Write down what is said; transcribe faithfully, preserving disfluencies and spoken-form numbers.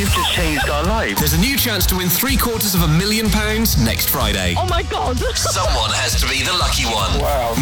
You've just changed our lives. There's a new chance to win three quarters of a million pounds next Friday. Oh my God. Someone has to be the lucky one. Wow,